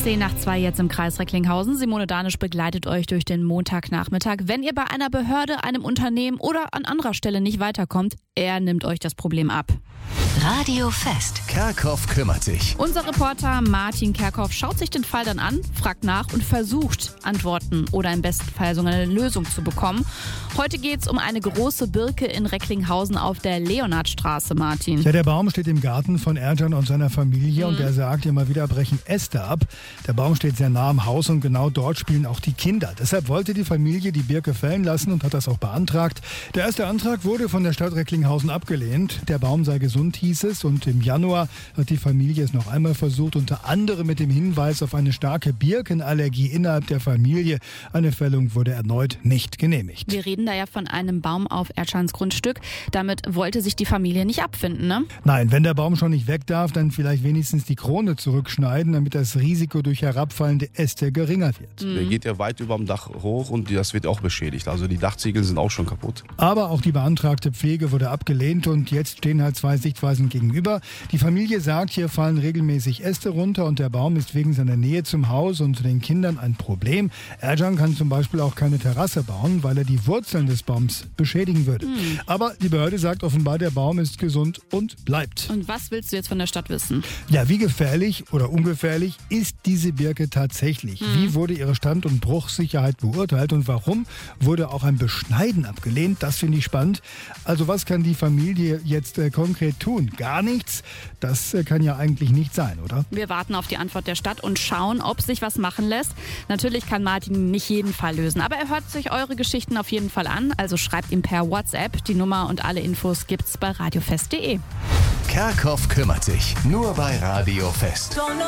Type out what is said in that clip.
10:02 jetzt im Kreis Recklinghausen. Simone Danisch begleitet euch durch den Montagnachmittag. Wenn ihr bei einer Behörde, einem Unternehmen oder an anderer Stelle nicht weiterkommt, er nimmt euch das Problem ab. Radio Fest. Kerkhoff kümmert sich. Unser Reporter Martin Kerkhoff schaut sich den Fall dann an, fragt nach und versucht, Antworten oder im besten Fall sogar eine Lösung zu bekommen. Heute geht's um eine große Birke in Recklinghausen auf der Leonhardstraße, Martin. Ja, der Baum steht im Garten von Ercan und seiner Familie und er sagt, immer wieder brechen Äste ab. Der Baum steht sehr nah am Haus und genau dort spielen auch die Kinder. Deshalb wollte die Familie die Birke fällen lassen und hat das auch beantragt. Der erste Antrag wurde von der Stadt Recklinghausen abgelehnt. Der Baum sei gesund, hieß es, und im Januar hat die Familie es noch einmal versucht, unter anderem mit dem Hinweis auf eine starke Birkenallergie innerhalb der Familie. Eine Fällung wurde erneut nicht genehmigt. Wir reden da ja von einem Baum auf Ercans Grundstück. Damit wollte sich die Familie nicht abfinden, ne? Nein, wenn der Baum schon nicht weg darf, dann vielleicht wenigstens die Krone zurückschneiden, damit das Risiko durch herabfallende Äste geringer wird. Der geht ja weit über dem Dach hoch und das wird auch beschädigt. Also die Dachziegel sind auch schon kaputt. Aber auch die beantragte Pflege wurde abgelehnt und jetzt stehen halt zwei Sichtweisen gegenüber. Die Familie sagt, hier fallen regelmäßig Äste runter und der Baum ist wegen seiner Nähe zum Haus und zu den Kindern ein Problem. Ercan kann zum Beispiel auch keine Terrasse bauen, weil er die Wurzeln des Baums beschädigen würde. Aber die Behörde sagt offenbar, der Baum ist gesund und bleibt. Und was willst du jetzt von der Stadt wissen? Ja, wie gefährlich oder ungefährlich ist diese Birke tatsächlich? Wie wurde ihre Stand- und Bruchsicherheit beurteilt und warum wurde auch ein Beschneiden abgelehnt? Das finde ich spannend. Also was kann die Familie jetzt konkret tun? Gar nichts? Das kann ja eigentlich nicht sein, oder? Wir warten auf die Antwort der Stadt und schauen, ob sich was machen lässt. Natürlich kann Martin nicht jeden Fall lösen, aber er hört sich eure Geschichten auf jeden Fall an. Also schreibt ihm per WhatsApp. Die Nummer und alle Infos gibt's bei radiofest.de. Kerkhoff kümmert sich. Nur bei Radio Fest.